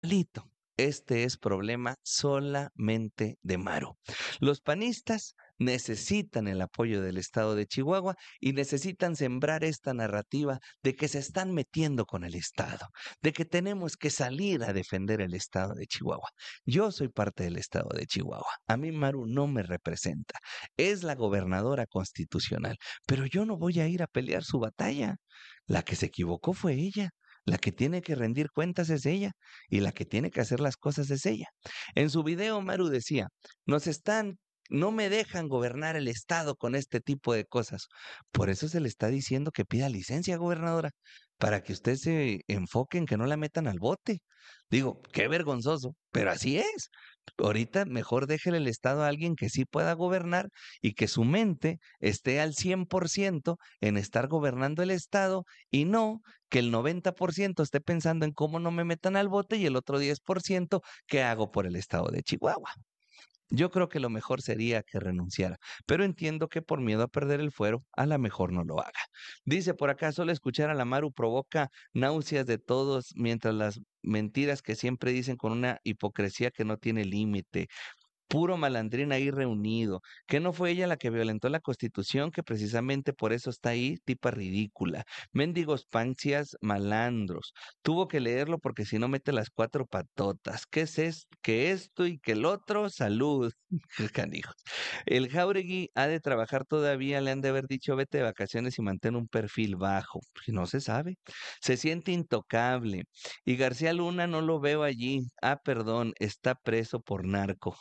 Lito, este es problema solamente de Maru. Los panistas necesitan el apoyo del estado de Chihuahua y necesitan sembrar esta narrativa de que se están metiendo con el estado, de que tenemos que salir a defender el estado de Chihuahua. Yo soy parte del estado de Chihuahua. A mí Maru no me representa. Es la gobernadora constitucional, pero yo no voy a ir a pelear su batalla. La que se equivocó fue ella. La que tiene que rendir cuentas es ella y la que tiene que hacer las cosas es ella. En su video, Maru decía, nos están, no me dejan gobernar el estado con este tipo de cosas. Por eso se le está diciendo que pida licencia, gobernadora, para que usted se enfoque en que no la metan al bote. Digo, qué vergonzoso, pero así es. Ahorita mejor déjele el estado a alguien que sí pueda gobernar y que su mente esté al 100% en estar gobernando el estado y no que el 90% esté pensando en cómo no me metan al bote y el otro 10% qué hago por el estado de Chihuahua. Yo creo que lo mejor sería que renunciara, pero entiendo que por miedo a perder el fuero, a lo mejor no lo haga. Dice por acá, solo escuchar a la Maru provoca náuseas de todos, mientras las mentiras que siempre dicen con una hipocresía que no tiene límite. Puro malandrín ahí reunido. ¿Que no fue ella la que violentó la Constitución? Que precisamente por eso está ahí, tipa ridícula. Mendigos pancias malandros. Tuvo que leerlo porque si no mete las cuatro patotas. ¿Qué es esto? Que esto y que el otro, salud. Canijos. El Jauregui ha de trabajar todavía, le han de haber dicho vete de vacaciones y mantén un perfil bajo. Porque no se sabe. Se siente intocable. Y García Luna no lo veo allí. Ah, perdón, está preso por narco.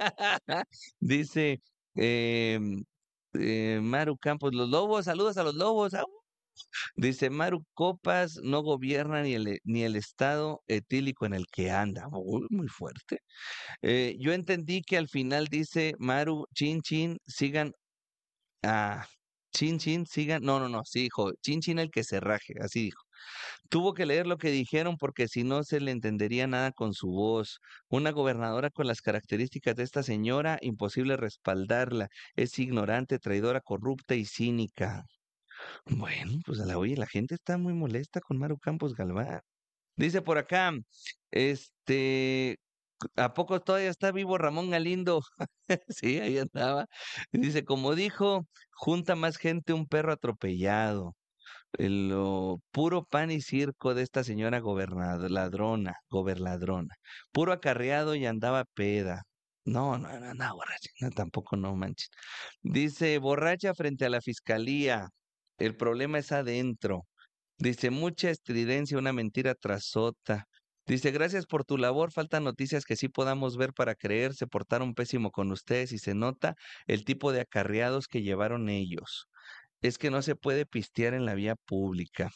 Dice Maru Campos, los lobos, saludos a los lobos. Au. Dice Maru Copas, no gobierna ni el estado etílico en el que anda. Uy, muy fuerte. Yo entendí que al final dice Maru, chin chin, sigan a chin chin, sigan. No, no, no, sí dijo, chin chin el que se raje, así dijo. Tuvo que leer lo que dijeron porque si no se le entendería nada con su voz. Una gobernadora con las características de esta señora, imposible respaldarla. Es ignorante, traidora, corrupta y cínica. Bueno, pues a la oye, la gente está muy molesta con Maru Campos Galván. Dice por acá, este, ¿a poco todavía está vivo Ramón Galindo? Sí, ahí andaba. Dice, como dijo, junta más gente un perro atropellado lo puro pan y circo de esta señora gobernadrona, puro acarreado y andaba peda. No, no, no, no, borracha, no, tampoco no manches. Dice, borracha frente a la fiscalía, el problema es adentro. Dice, mucha estridencia, una mentira tras otra. Dice, gracias por tu labor, faltan noticias que sí podamos ver para creer, se portaron pésimo con ustedes y se nota el tipo de acarreados que llevaron ellos. Es que no se puede pistear en la vía pública.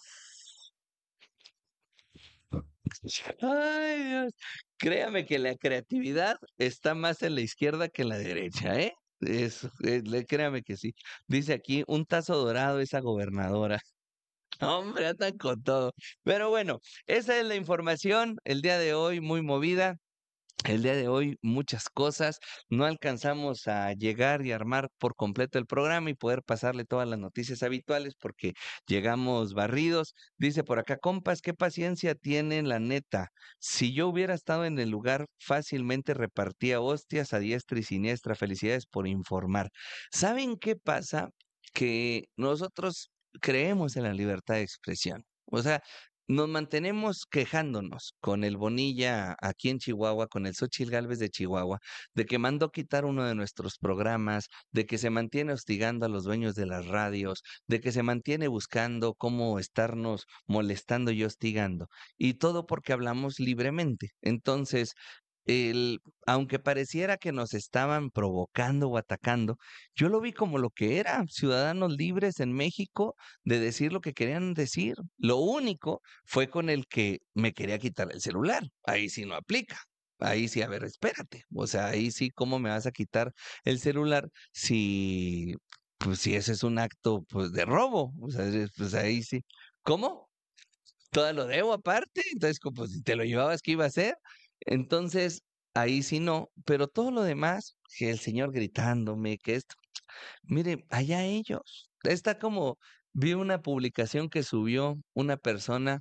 Ay, Dios. Créame que la creatividad está más en la izquierda que en la derecha, ¿eh? Eso, créame que sí. Dice aquí, un tazo dorado esa gobernadora. Hombre, andan con todo. Pero bueno, esa es la información el día de hoy, muy movida. El día de hoy muchas cosas, no alcanzamos a llegar y armar por completo el programa y poder pasarle todas las noticias habituales porque llegamos barridos. Dice por acá, compas, qué paciencia tienen la neta. Si yo hubiera estado en el lugar, fácilmente repartía hostias a diestra y siniestra. Felicidades por informar. ¿Saben qué pasa? Que nosotros creemos en la libertad de expresión. O sea, nos mantenemos quejándonos con el Bonilla aquí en Chihuahua, con el Xóchitl Gálvez de Chihuahua, de que mandó quitar uno de nuestros programas, de que se mantiene hostigando a los dueños de las radios, de que se mantiene buscando cómo estarnos molestando y hostigando. Y todo porque hablamos libremente. Entonces, aunque pareciera que nos estaban provocando o atacando, yo lo vi como lo que era, ciudadanos libres en México de decir lo que querían decir. Lo único fue con el que me quería quitar el celular. Ahí sí no aplica. Ahí sí, a ver, espérate. O sea, ahí sí, ¿cómo me vas a quitar el celular si, pues, si ese es un acto, pues, de robo? O sea, pues ahí sí. ¿Cómo? Todo lo debo aparte. Entonces, como, pues, si te lo llevabas, ¿qué iba a hacer? Entonces, ahí sí no. Pero todo lo demás, que el señor gritándome, que esto, mire, allá ellos. Está como, vi una publicación que subió una persona.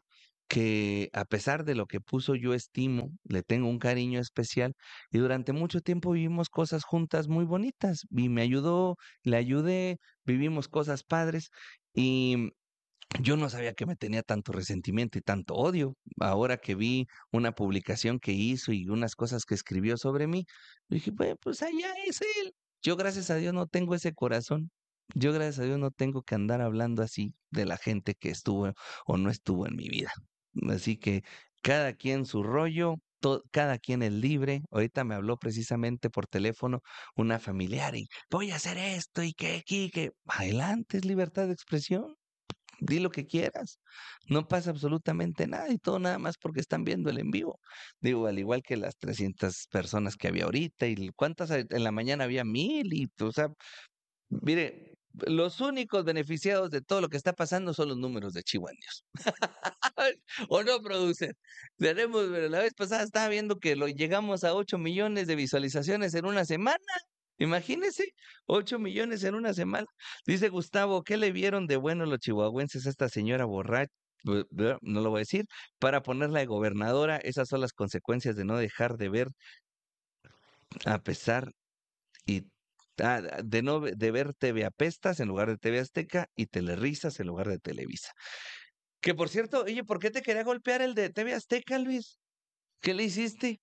que a pesar de lo que puso yo estimo, le tengo un cariño especial y durante mucho tiempo vivimos cosas juntas muy bonitas y me ayudó, le ayudé, vivimos cosas padres y yo no sabía que me tenía tanto resentimiento y tanto odio. Ahora que vi una publicación que hizo y unas cosas que escribió sobre mí, dije, pues allá es él. Yo gracias a Dios no tengo ese corazón. Yo gracias a Dios no tengo que andar hablando así de la gente que estuvo o no estuvo en mi vida. Así que cada quien su rollo, cada quien es libre. Ahorita me habló precisamente por teléfono una familiar y voy a hacer esto y que aquí, que adelante, es libertad de expresión. Di lo que quieras. No pasa absolutamente nada y todo nada más porque están viendo el en vivo. Digo, al igual que las 300 personas que había ahorita y cuántas en la mañana había 1000 y, o sea, mire, los únicos beneficiados de todo lo que está pasando son los números de chihuahueños. ¿O no, producer? Tenemos, la vez pasada estaba viendo que llegamos a 8 millones de visualizaciones en una semana. Imagínese, 8 millones en una semana. Dice Gustavo, ¿qué le vieron de bueno los chihuahuenses a esta señora borracha? No lo voy a decir, para ponerla de gobernadora, esas son las consecuencias de no dejar de ver a pesar y de no de ver TV Apestas en lugar de TV Azteca y Telerisas en lugar de Televisa. Que por cierto, oye, ¿por qué te quería golpear el de TV Azteca, Luis? ¿Qué le hiciste?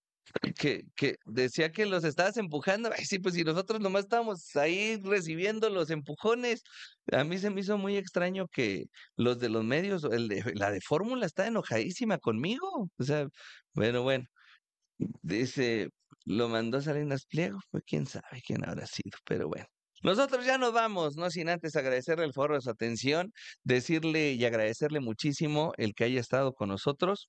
Que decía que los estabas empujando. Ay, sí, pues si nosotros nomás estábamos ahí recibiendo los empujones. A mí se me hizo muy extraño que los de los medios, la de Fórmula está enojadísima conmigo. O sea, bueno, dice, lo mandó Salinas Pliego, pues quién sabe quién habrá sido, pero bueno. Nosotros ya nos vamos, no sin antes agradecerle el favor de su atención, decirle y agradecerle muchísimo el que haya estado con nosotros.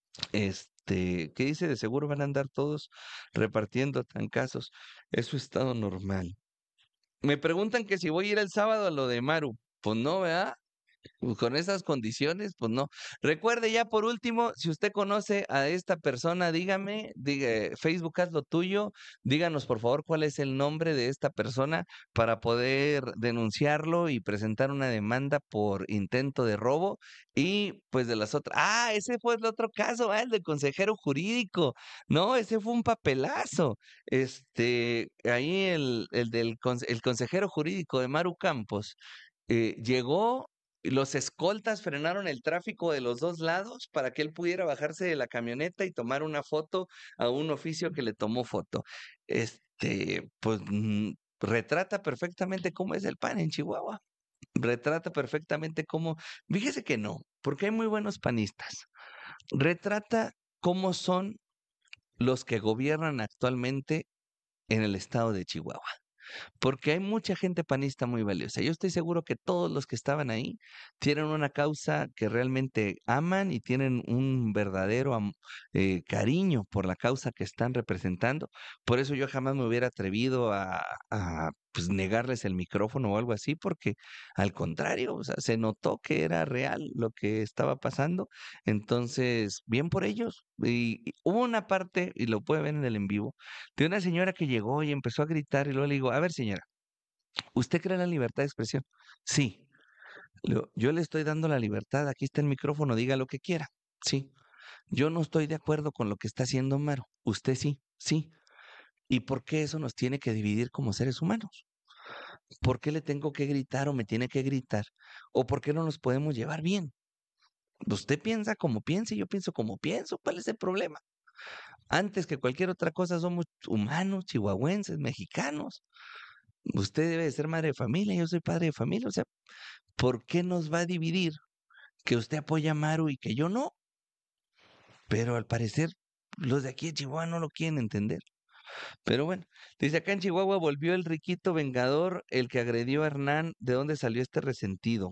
¿Qué dice? De seguro van a andar todos repartiendo trancazos. Es su estado normal. Me preguntan que si voy a ir el sábado a lo de Maru. Pues no, ¿verdad? Pues con esas condiciones, pues no. Recuerde ya por último, si usted conoce a esta persona, dígame, Facebook haz lo tuyo, díganos por favor cuál es el nombre de esta persona para poder denunciarlo y presentar una demanda por intento de robo y pues de las otras. Ah, ese fue el otro caso, el del consejero jurídico. No, ese fue un papelazo. Ahí el consejero jurídico de Maru Campos llegó, los escoltas frenaron el tráfico de los dos lados para que él pudiera bajarse de la camioneta y tomar una foto a un oficio que le tomó foto. Pues retrata perfectamente cómo es el PAN en Chihuahua. Retrata perfectamente cómo, fíjese que no, porque hay muy buenos panistas. Retrata cómo son los que gobiernan actualmente en el estado de Chihuahua. Porque hay mucha gente panista muy valiosa. Yo estoy seguro que todos los que estaban ahí tienen una causa que realmente aman y tienen un verdadero cariño por la causa que están representando. Por eso yo jamás me hubiera atrevido pues, negarles el micrófono o algo así, porque al contrario, o sea, se notó que era real lo que estaba pasando. Entonces, bien por ellos. Y hubo una parte, y lo puede ver en el en vivo, de una señora que llegó y empezó a gritar y luego le digo, a ver señora, ¿usted cree en la libertad de expresión? Sí. Le digo, yo le estoy dando la libertad, aquí está el micrófono, diga lo que quiera. Sí. Yo no estoy de acuerdo con lo que está haciendo Maro. Usted sí, sí. ¿Y por qué eso nos tiene que dividir como seres humanos? ¿Por qué le tengo que gritar o me tiene que gritar? ¿O por qué no nos podemos llevar bien? Usted piensa como piensa y yo pienso como pienso. ¿Cuál es el problema? Antes que cualquier otra cosa somos humanos, chihuahuenses, mexicanos. Usted debe de ser madre de familia, yo soy padre de familia. O sea, ¿por qué nos va a dividir que usted apoya a Maru y que yo no? Pero al parecer los de aquí de Chihuahua no lo quieren entender. Pero bueno, dice acá en Chihuahua volvió el riquito vengador, el que agredió a Hernán. ¿De dónde salió este resentido?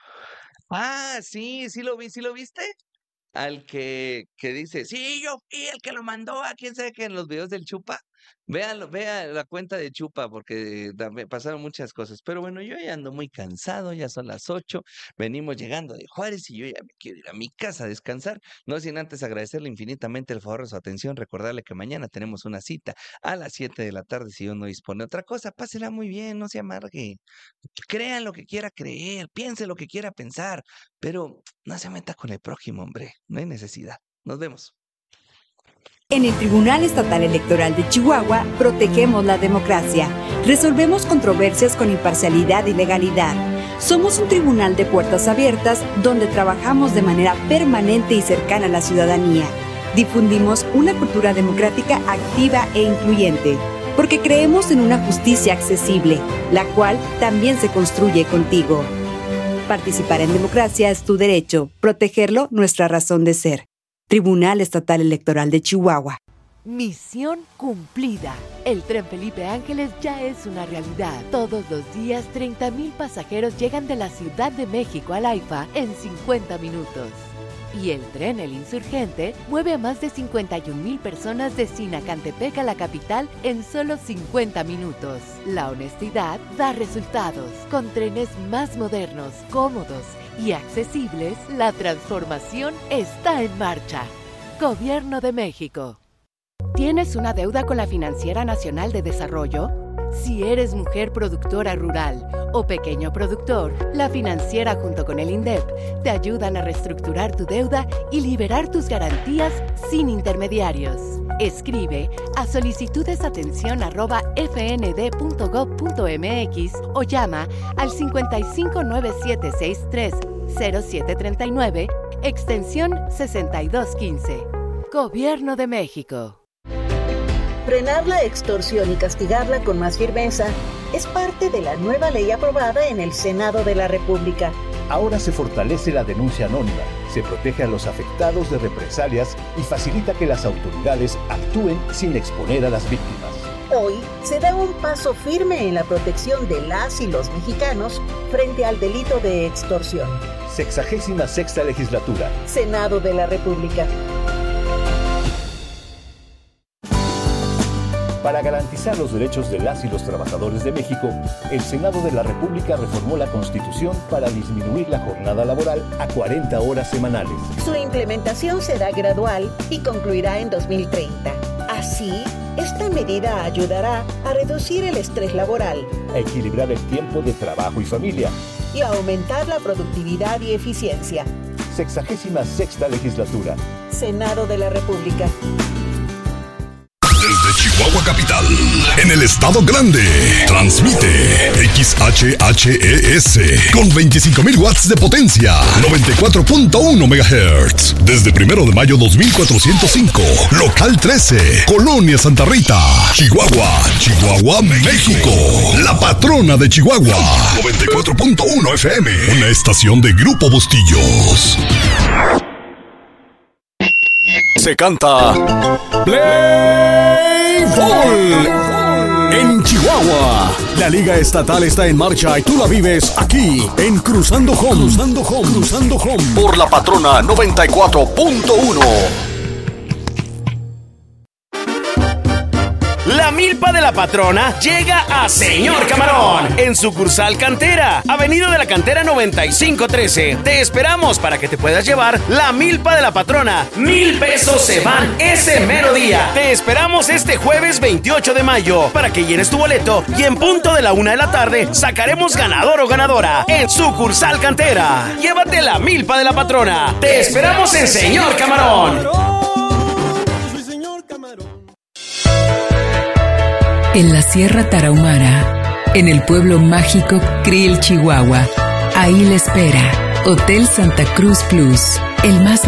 Ah, sí, sí lo vi, ¿sí lo viste? Al que dice, sí, yo fui el que lo mandó a quién sabe que en los videos del Chupa. Vea la cuenta de Chupa porque pasaron muchas cosas. Pero bueno, yo ya ando muy cansado, ya son las 8, venimos llegando de Juárez y yo ya me quiero ir a mi casa a descansar. No sin antes agradecerle infinitamente el favor de su atención, recordarle que mañana tenemos una cita a las 7 de la tarde si uno dispone. Otra cosa, pásela muy bien, no se amargue. Crea lo que quiera creer, piense lo que quiera pensar, pero no se meta con el prójimo, hombre. No hay necesidad. Nos vemos. En el Tribunal Estatal Electoral de Chihuahua, protegemos la democracia. Resolvemos controversias con imparcialidad y legalidad. Somos un tribunal de puertas abiertas donde trabajamos de manera permanente y cercana a la ciudadanía. Difundimos una cultura democrática activa e incluyente, porque creemos en una justicia accesible, la cual también se construye contigo. Participar en democracia es tu derecho, protegerlo nuestra razón de ser. Tribunal Estatal Electoral de Chihuahua. Misión cumplida. El tren Felipe Ángeles ya es una realidad. Todos los días 30,000 pasajeros llegan de la Ciudad de México al AIFA en 50 minutos. Y el tren El Insurgente mueve a más de 51,000 personas de Sinacantepec a la capital en solo 50 minutos. La honestidad da resultados. Con trenes más modernos, cómodos y accesibles, la transformación está en marcha. Gobierno de México. ¿Tienes una deuda con la Financiera Nacional de Desarrollo? Si eres mujer productora rural o pequeño productor, la financiera junto con el INDEP te ayudan a reestructurar tu deuda y liberar tus garantías sin intermediarios. Escribe a solicitudesatención@fnd.gov.mx o llama al 5597630739, extensión 6215. Gobierno de México. Frenar la extorsión y castigarla con más firmeza es parte de la nueva ley aprobada en el Senado de la República. Ahora se fortalece la denuncia anónima, se protege a los afectados de represalias y facilita que las autoridades actúen sin exponer a las víctimas. Hoy se da un paso firme en la protección de las y los mexicanos frente al delito de extorsión. 66ª Legislatura. Senado de la República. Para garantizar los derechos de las y los trabajadores de México, el Senado de la República reformó la Constitución para disminuir la jornada laboral a 40 horas semanales. Su implementación será gradual y concluirá en 2030. Así, esta medida ayudará a reducir el estrés laboral, a equilibrar el tiempo de trabajo y familia y a aumentar la productividad y eficiencia. 66ª Legislatura. Senado de la República. Desde Chihuahua Capital, en el Estado Grande, transmite XHHES con 25,000 watts de potencia, 94.1 MHz. Desde 1 de mayo 2405, local 13, Colonia Santa Rita, Chihuahua, México. La patrona de Chihuahua, 94.1 FM, una estación de Grupo Bustillos. Se canta Play Ball en Chihuahua. La Liga Estatal está en marcha y tú la vives aquí en Cruzando Home por la patrona 94.1. La milpa de la patrona llega a Señor Camarón en sucursal Cantera, Avenida de la Cantera 9513. Te esperamos para que te puedas llevar la milpa de la patrona. 1,000 pesos se van ese mero día. Te esperamos este jueves 28 de mayo para que llenes tu boleto y en punto de la 1 de la tarde sacaremos ganador o ganadora en sucursal Cantera. Llévate la milpa de la patrona. Te esperamos en Señor Camarón. En la Sierra Tarahumara, en el pueblo mágico Krill, Chihuahua. Ahí le espera Hotel Santa Cruz Plus, el más